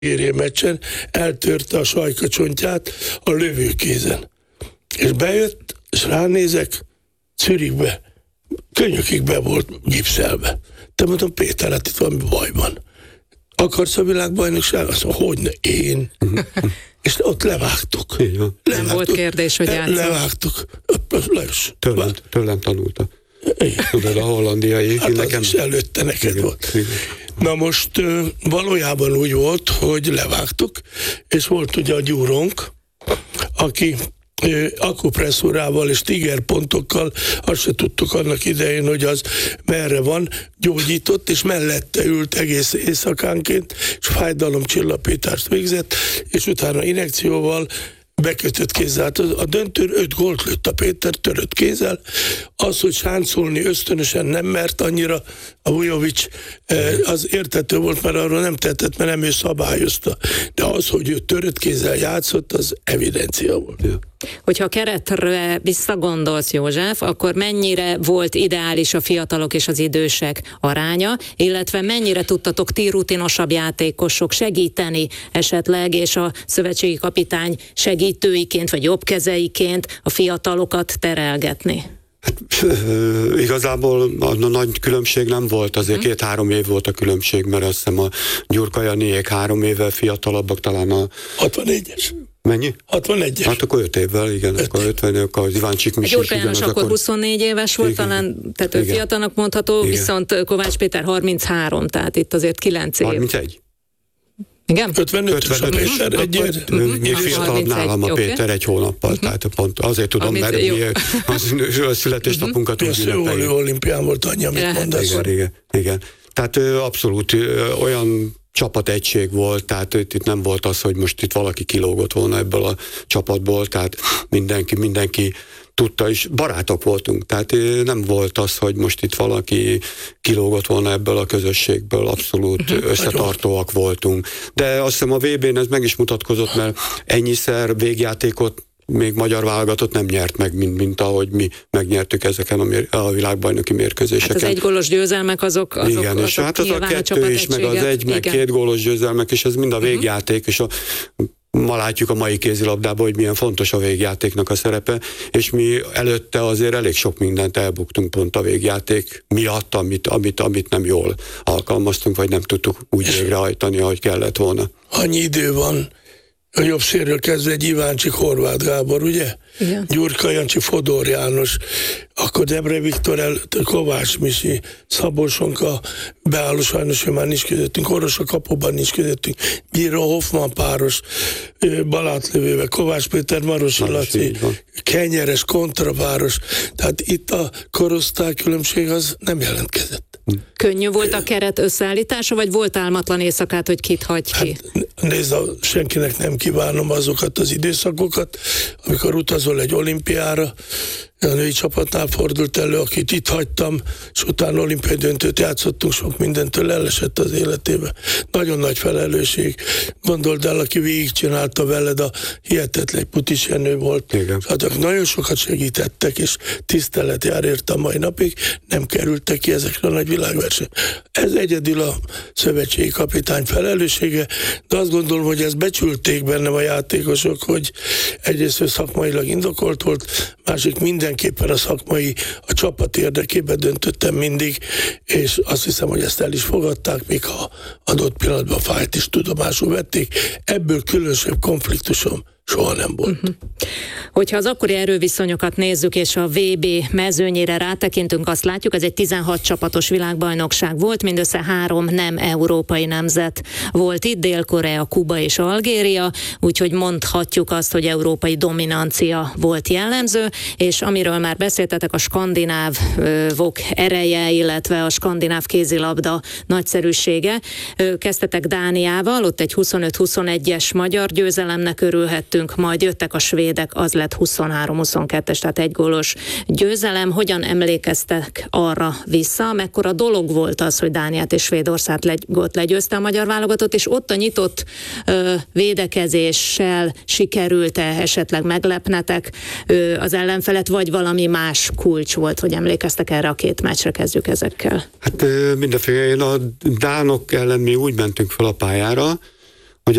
meccsen eltörte a sajkacsontját a lövőkézen. És bejött, és ránézek, Zürichbe, könyökig be volt gipszelve. Te mondom, Péter, hát itt valami baj van. Akarsz a világbajnokság? Azt mondom, hogyne, én. És ott levágtuk. Nem volt kérdés, hogy játszom. Levágtuk. Tőlem tanulta. Tudod, a hollandiai. Hát nekem is előtte neked volt. Igen. Na most valójában úgy volt, hogy levágtuk, és volt ugye a Gyuronk, aki akupresszorával és tigerpontokkal, azt se tudtuk annak idején, hogy az merre van, gyógyított, és mellette ült egész éjszakánként, és fájdalomcsillapítást végzett, és utána injekcióval bekötött kézzel. A döntőn 5 gólt lőtt a Péter törött kézzel. Az, hogy sáncolni ösztönösen nem mert annyira, a Vujović, az értető volt, mert arról nem tehetett, mert nem ő szabályozta. De az, hogy ő törött kézzel játszott, az evidencia volt. Hogyha keretre visszagondolsz, József, akkor mennyire volt ideális a fiatalok és az idősek aránya, illetve mennyire tudtatok ti rutinosabb játékosok segíteni esetleg, és a szövetségi kapitány segítőiként, vagy jobbkezeiként a fiatalokat terelgetni? Hát, igazából a nagy különbség nem volt, azért 2-3 év volt a különbség, mert azt hiszem a Gyurka Janiék 3 évvel fiatalabbak, talán a... 64-es. Mennyi? 61-es. Hát akkor 5 évvel, igen, akkor 50, akkor az Iváncsik Misis. Gyurka János akkor 24 éves volt, igen, talán, tehát ő fiatalnak mondható, igen. Viszont Kovács Péter 33, tehát itt azért 9 év. 31. Igen? 55 a Péter egyért. Még fiatalabb nálam a Péter egy hónappal, tehát pont azért tudom, mert mi a születésnapunkat úgy ünnepeljük. A olimpián volt annyi, amit mondasz. Igen. Tehát abszolút olyan csapategység volt, tehát itt nem volt az, hogy most itt valaki kilógott volna ebből a csapatból, tehát mindenki tudta, és barátok voltunk, tehát nem volt az, hogy most itt valaki kilógott volna ebből a közösségből, abszolút összetartóak voltunk. De azt hiszem a VB-n ez meg is mutatkozott, mert ennyiszer végjátékot még magyar válogatott nem nyert meg, mint ahogy mi megnyertük ezeken a világbajnoki mérkőzéseken. Hát az 1 gólos győzelmek azok igen, és hát az a 2 is, meg az 1, meg 2 gólos győzelmek, és ez mind a végjáték, és ma látjuk a mai kézilabdában, hogy milyen fontos a végjátéknak a szerepe, és mi előtte azért elég sok mindent elbuktunk pont a végjáték miatt, amit nem jól alkalmaztunk, vagy nem tudtuk úgy végrehajtani, ahogy kellett volna. Annyi idő van, a jobb szélről kezdve egy Iváncsik, Horváth Gábor, ugye? Igen. Gyurka Jancsi, Fodor János, akkor Debre Viktor, Kovács Misi, Szabolcsonka beálló, sajnos már nincs közöttünk, Orosz a kapuban nincs közöttünk, Bíró Hoffman páros, balátlövővel, Kovács Péter, Marosi Laci, Kenyeres kontrapáros, tehát itt a korosztály különbség az nem jelentkezett. Könnyű volt a keret összeállítása, vagy volt álmatlan éjszakát, hogy kit hagy ki? Hát, nézd, senkinek nem kívánom azokat az időszakokat, amikor utazol egy olimpiára, a női csapatnál fordult elő, akit itt hagytam, és utána olimpiai döntőt játszottunk, sok mindentől elesett az életébe. Nagyon nagy felelősség. Gondold el, aki végigcsinálta veled, a hihetetlen Putis Jenő volt. Hát nagyon sokat segítettek, és tisztelet jár érte a mai napig, nem kerültek ki ezekre a nagy világverseny. Ez egyedül a szövetségi kapitány felelőssége, de azt gondolom, hogy ezt becsülték bennem a játékosok, hogy egyrészt szakmailag indokolt volt, másik mindenképpen a szakmai, a csapat érdekében döntöttem mindig, és azt hiszem, hogy ezt el is fogadták, még ha adott pillanatban fájt is tudomásul vették. Ebből különösebb konfliktusom soha nem volt. Hogyha az akkori erőviszonyokat nézzük, és a VB mezőnyére rátekintünk, azt látjuk, ez egy 16 csapatos világbajnokság volt, mindössze 3 nem európai nemzet volt itt, Dél-Korea, Kuba és Algéria, úgyhogy mondhatjuk azt, hogy európai dominancia volt jellemző, és amiről már beszéltetek, a skandinávok ereje, illetve a skandináv kézilabda nagyszerűsége. Kezdtetek Dániával, ott egy 25-21-es magyar győzelemnek örülhettünk, majd jöttek a svédek, az lett 23-22-es, tehát 1 gólos győzelem. Hogyan emlékeztek arra vissza, mekkora dolog volt az, hogy Dániát és Svédországot legyőzte a magyar válogatott, és ott a nyitott védekezéssel sikerült-e esetleg meglepnetek az ellenfelet, vagy valami más kulcs volt, hogy emlékeztek erre a 2 meccsre, kezdjük ezekkel? Hát mindenféle, a dánok ellen mi úgy mentünk fel a pályára,